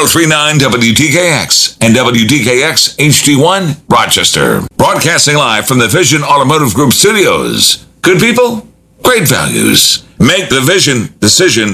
1039 WDKX and WDKX HD1 Rochester. Broadcasting live from the Vision Automotive Group studios. Good people, great values. Make the Vision decision